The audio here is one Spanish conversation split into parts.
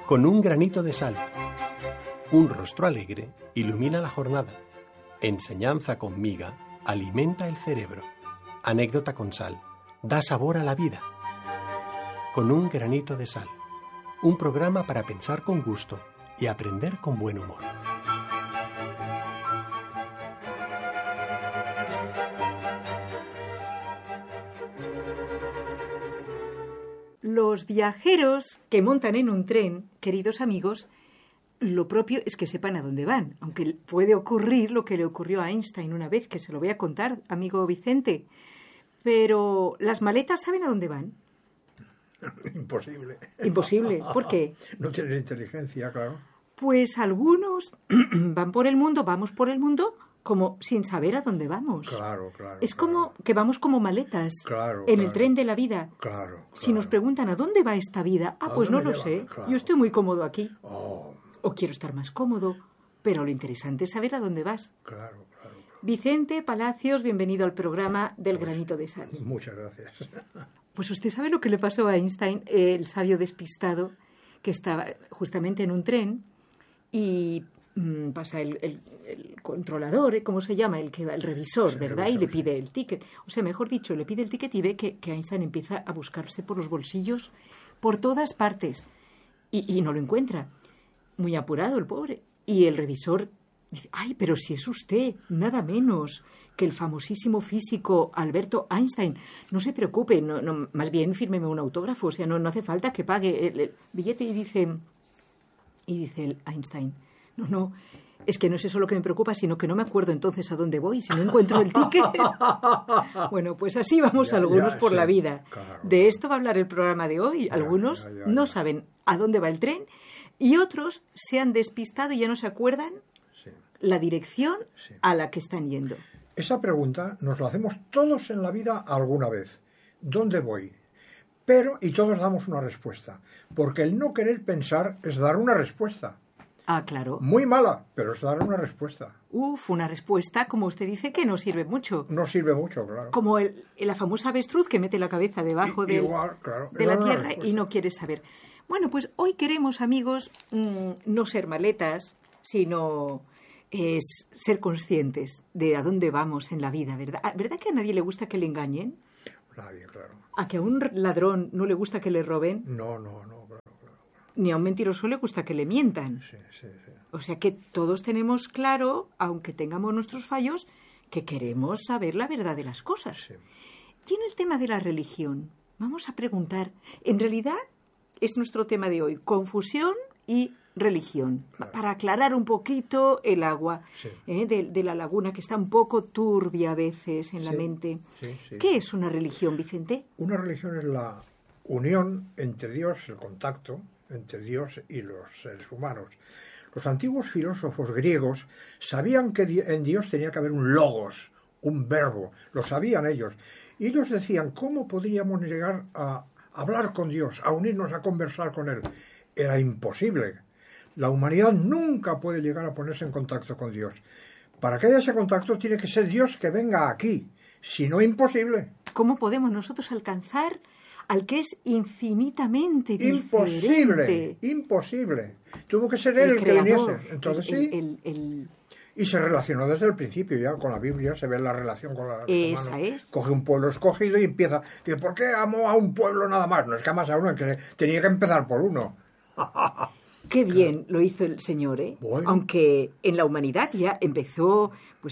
Con un granito de sal. Un rostro alegre ilumina la jornada. Enseñanza con miga alimenta el cerebro. Anécdota con sal da sabor a la vida. Con un granito de sal. Un programa para pensar con gusto y aprender con buen humor. Los viajeros que montan en un tren, queridos amigos, lo propio es que sepan a dónde van, aunque puede ocurrir lo que le ocurrió a Einstein una vez, que se lo voy a contar, amigo Vicente. Pero ¿las maletas saben a dónde van? Imposible. Imposible. ¿Por qué? No tienen inteligencia, claro. Pues algunos van por el mundo, vamos por el mundo, como sin saber a dónde vamos. Claro. Es como que vamos como maletas en el tren de la vida. Claro. Si nos preguntan ¿a dónde va esta vida? Pues no lo sé. Claro. Yo estoy muy cómodo aquí. Oh. O quiero estar más cómodo. Pero lo interesante es saber a dónde vas. Claro. Vicente Palacios, bienvenido al programa del Granito de Sal. Muchas gracias. Pues usted sabe lo que le pasó a Einstein, el sabio despistado, que estaba justamente en un tren y pasa el controlador, ¿cómo se llama? El revisor, sí, ¿verdad? Y le pide el ticket. O sea, mejor dicho, le pide el ticket y ve que Einstein empieza a buscarse por los bolsillos, por todas partes. Y no lo encuentra. Muy apurado el pobre. Y el revisor dice, ¡ay, pero si es usted! Nada menos que el famosísimo físico Alberto Einstein. No se preocupe, no, más bien fírmeme un autógrafo. O sea, no hace falta que pague el billete. Y dice el Einstein, no, es que no es eso lo que me preocupa, sino que no me acuerdo entonces a dónde voy si no encuentro el ticket. Bueno, pues así vamos algunos por la vida. Claro. De esto va a hablar el programa de hoy. Algunos no saben a dónde va el tren y otros se han despistado y ya no se acuerdan la dirección a la que están yendo. Esa pregunta nos la hacemos todos en la vida alguna vez. ¿Dónde voy? Y todos damos una respuesta. Porque el no querer pensar es dar una respuesta. Ah, claro. Muy mala, pero es dar una respuesta. Una respuesta, como usted dice, que no sirve mucho. No sirve mucho, claro. Como la famosa avestruz que mete la cabeza debajo de la tierra y no quiere saber. Bueno, pues hoy queremos, amigos, no ser maletas, sino es ser conscientes de a dónde vamos en la vida, ¿verdad? ¿Verdad que a nadie le gusta que le engañen? Nadie, claro. ¿A que a un ladrón no le gusta que le roben? No, claro. Ni a un mentiroso le gusta que le mientan. Sí. O sea que todos tenemos claro, aunque tengamos nuestros fallos, que queremos saber la verdad de las cosas. Sí. Y en el tema de la religión, vamos a preguntar, en realidad es nuestro tema de hoy, confusión y religión, para aclarar un poquito el agua de la laguna, que está un poco turbia a veces en la mente. Sí. ¿Qué es una religión, Vicente? Una religión es la unión entre Dios, el contacto entre Dios y los seres humanos. Los antiguos filósofos griegos sabían que en Dios tenía que haber un logos, un verbo, lo sabían ellos. Y ellos decían, ¿cómo podríamos llegar a hablar con Dios, a unirnos, a conversar con Él? Era imposible. La humanidad nunca puede llegar a ponerse en contacto con Dios. Para que haya ese contacto tiene que ser Dios que venga aquí. Si no, imposible. ¿Cómo podemos nosotros alcanzar al que es infinitamente diferente? Imposible. Tuvo que ser Él el que viniese. Entonces Y se relacionó desde el principio ya con la Biblia, se ve la relación con la Esa es. Coge un pueblo escogido y empieza. Dice, ¿por qué amo a un pueblo nada más? No es que amas a uno, es que tenía que empezar por uno. Qué bien lo hizo el Señor, ¿eh? Bueno. Aunque en la humanidad ya empezó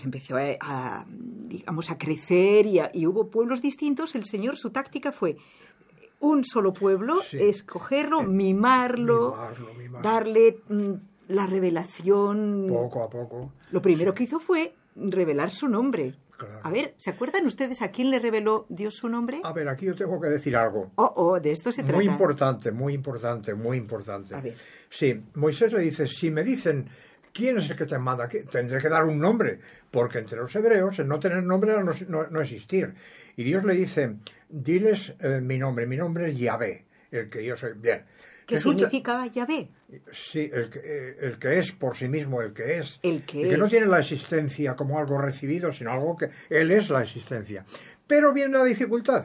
a crecer y hubo pueblos distintos, el Señor, su táctica fue un solo pueblo, escogerlo, mimarlo, darle la revelación. Poco a poco. Lo primero que hizo fue revelar su nombre. Claro. A ver, ¿se acuerdan ustedes a quién le reveló Dios su nombre? A ver, aquí yo tengo que decir algo. De esto se trata. Muy importante. A ver. Sí, Moisés le dice, si me dicen quién es el que te manda, tendré que dar un nombre, porque entre los hebreos el no tener nombre era no existir. Y Dios le dice, diles mi nombre es Yahvé, el que yo soy. Bien. ¿Qué significa Yahvé? Sí, el que es por sí mismo, el que es. El que no tiene la existencia como algo recibido, sino algo que Él es la existencia. Pero viene la dificultad.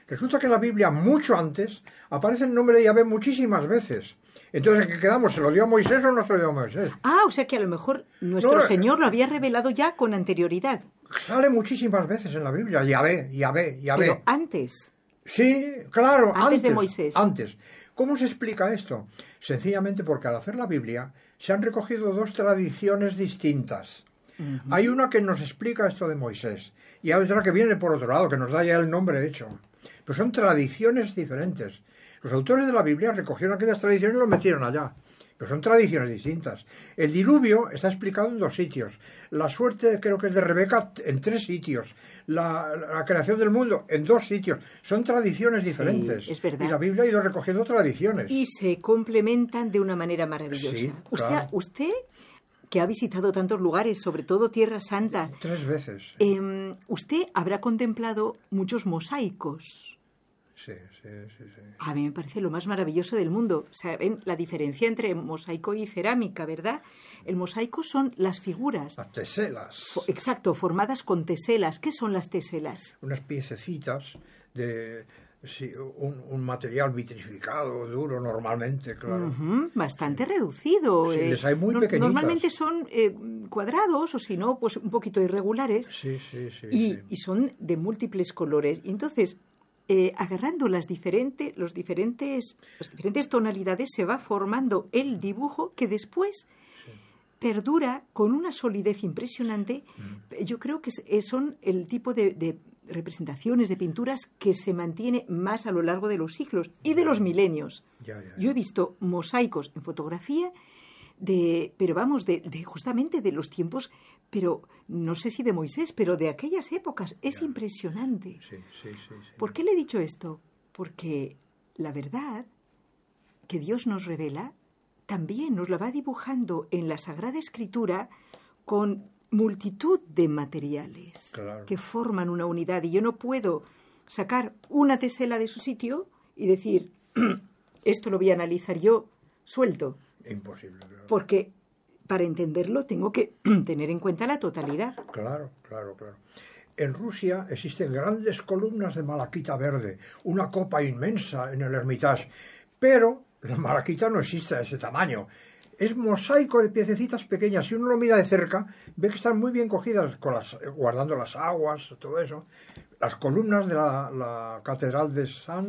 Resulta que en la Biblia, mucho antes, aparece el nombre de Yahvé muchísimas veces. Entonces, ¿en qué quedamos? ¿Se lo dio a Moisés o no se lo dio a Moisés? O sea que a lo mejor nuestro Señor lo había revelado ya con anterioridad. Sale muchísimas veces en la Biblia, Yahvé. Pero antes. Sí, claro, antes de Moisés. Antes. ¿Cómo se explica esto? Sencillamente porque al hacer la Biblia se han recogido dos tradiciones distintas. Uh-huh. Hay una que nos explica esto de Moisés y hay otra que viene por otro lado, que nos da ya el nombre hecho. Pero son tradiciones diferentes. Los autores de la Biblia recogieron aquellas tradiciones y los metieron allá. Pero son tradiciones distintas. El diluvio está explicado en 2 sitios. La suerte, creo que es de Rebeca, en 3 sitios. La creación del mundo, en 2 sitios. Son tradiciones diferentes. Sí, es verdad. Y la Biblia ha ido recogiendo tradiciones. Y se complementan de una manera maravillosa. Sí, claro. Usted, que ha visitado tantos lugares, sobre todo Tierra Santa... 3 veces. Usted habrá contemplado muchos mosaicos. Sí. A mí me parece lo más maravilloso del mundo. ¿Saben la diferencia entre mosaico y cerámica, verdad? El mosaico son las figuras. Las teselas. Exacto, formadas con teselas. ¿Qué son las teselas? Unas piececitas de un material vitrificado, duro normalmente, claro. Uh-huh, bastante reducido. Sí, les hay muy pequeñitas. Normalmente son cuadrados o si no, pues un poquito irregulares. Sí. Y son de múltiples colores. Y entonces... agarrando las diferentes tonalidades se va formando el dibujo que después perdura con una solidez impresionante. Yo creo que son el tipo de representaciones, de pinturas que se mantiene más a lo largo de los siglos y de los milenios. Ya. Yo he visto mosaicos en fotografía justamente de los tiempos, pero no sé si de Moisés, pero de aquellas épocas. Es impresionante. Sí. ¿Por qué le he dicho esto? Porque la verdad que Dios nos revela también nos la va dibujando en la Sagrada Escritura con multitud de materiales que forman una unidad. Y yo no puedo sacar una tesela de su sitio y decir, esto lo voy a analizar yo suelto. Imposible, claro. Porque para entenderlo tengo que tener en cuenta la totalidad. Claro. En Rusia existen grandes columnas de malaquita verde, una copa inmensa en el Hermitage, pero la malaquita no existe de ese tamaño. Es mosaico de piececitas pequeñas. Si uno lo mira de cerca, ve que están muy bien cogidas, guardando las aguas, todo eso. Las columnas de la catedral de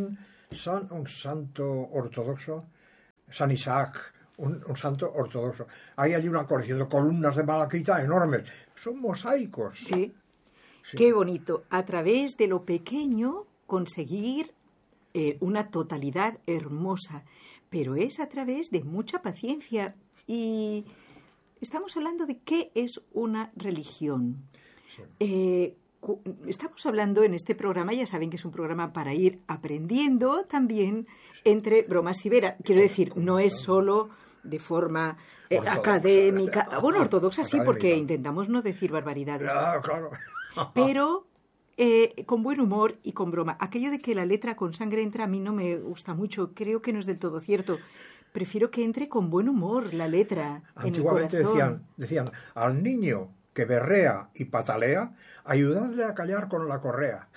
un santo ortodoxo, San Isaac, un santo ortodoxo. Hay allí una colección de columnas de malaquita enormes. Son mosaicos. Sí. Qué bonito. A través de lo pequeño conseguir una totalidad hermosa. Pero es a través de mucha paciencia. Y estamos hablando de qué es una religión. Sí. Estamos hablando en este programa, ya saben que es un programa para ir aprendiendo también entre bromas y veras. Quiero decir, no es solo de forma académica. Bueno, ortodoxa sí, porque intentamos no decir barbaridades. Claro. Pero con buen humor y con broma. Aquello de que la letra con sangre entra a mí no me gusta mucho. Creo que no es del todo cierto. Prefiero que entre con buen humor la letra en el corazón. Antiguamente decían, al niño que berrea y patalea, ayudadle a callar con la correa.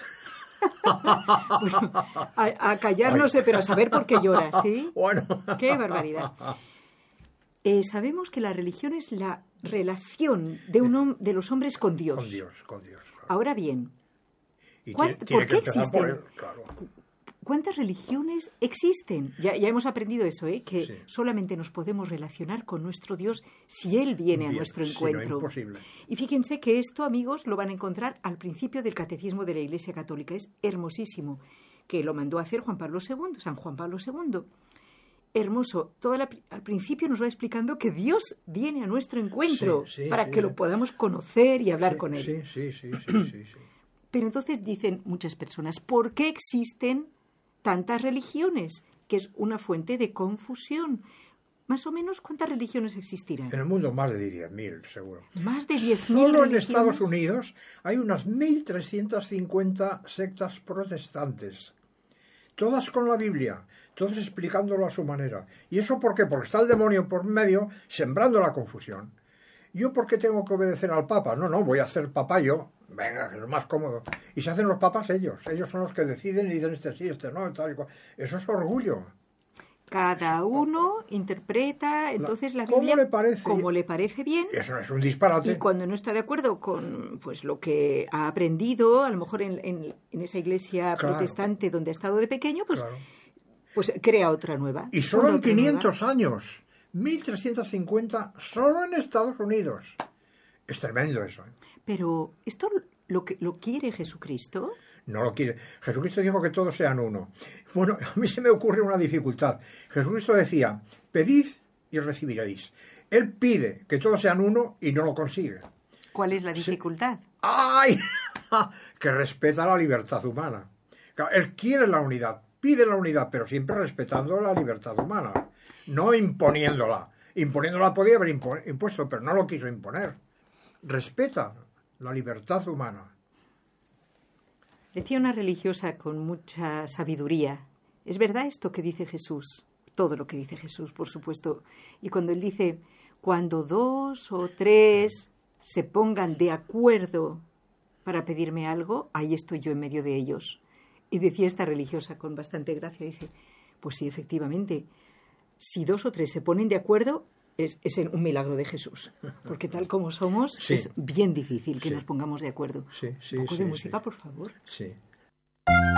Bueno, a callar no sé, pero a saber por qué llora, ¿sí? Bueno. ¡Qué barbaridad! Sabemos que la religión es la relación de los hombres con Dios. Con Dios. Claro. Ahora bien, ¿por qué existen? Claro. ¿Cuántas religiones existen? Ya hemos aprendido eso, que sí. Solamente nos podemos relacionar con nuestro Dios si Él viene a nuestro encuentro. Si no, imposible. Y fíjense que esto, amigos, lo van a encontrar al principio del Catecismo de la Iglesia Católica. Es hermosísimo, que lo mandó a hacer San Juan Pablo II. Hermoso. Al principio nos va explicando que Dios viene a nuestro encuentro para que lo podamos conocer y hablar con Él. Sí. Pero entonces dicen muchas personas, ¿por qué existen tantas religiones? Que es una fuente de confusión. Más o menos, ¿cuántas religiones existirán? En el mundo más de 10.000, seguro. Más de 10.000 Solo en Estados Unidos hay unas 1.350 sectas protestantes. Todas con la Biblia, todas explicándolo a su manera. ¿Y eso por qué? Porque está el demonio por medio sembrando la confusión. ¿Yo por qué tengo que obedecer al Papa? No, voy a ser Papa yo. Venga, que es más cómodo. Y se hacen los papas ellos. Ellos son los que deciden y dicen este sí, este no, tal y cual. Eso es orgullo. Cada uno interpreta entonces la Biblia como le parece bien. Eso no es un disparate. Y cuando no está de acuerdo con pues lo que ha aprendido, a lo mejor en esa iglesia protestante donde ha estado de pequeño, pues crea otra nueva. Y solo en 500 años, 1350, solo en Estados Unidos. Es tremendo eso. Pero ¿esto lo quiere Jesucristo? No lo quiere. Jesucristo dijo que todos sean uno. Bueno, a mí se me ocurre una dificultad. Jesucristo decía, pedid y recibiréis. Él pide que todos sean uno y no lo consigue. ¿Cuál es la dificultad? ¡Ay! Que respeta la libertad humana. Él quiere la unidad, pide la unidad, pero siempre respetando la libertad humana, no imponiéndola. Imponiéndola podía haber impuesto, pero no lo quiso imponer. Respeta la libertad humana. Decía una religiosa con mucha sabiduría, ¿es verdad esto que dice Jesús? Todo lo que dice Jesús, por supuesto. Y cuando él dice, cuando 2 o 3 se pongan de acuerdo para pedirme algo, ahí estoy yo en medio de ellos. Y decía esta religiosa con bastante gracia, dice, pues sí, efectivamente, si 2 o 3 se ponen de acuerdo, es un milagro de Jesús. Porque tal como somos, es bien difícil que nos pongamos de acuerdo. Un poco de música, por favor. Sí.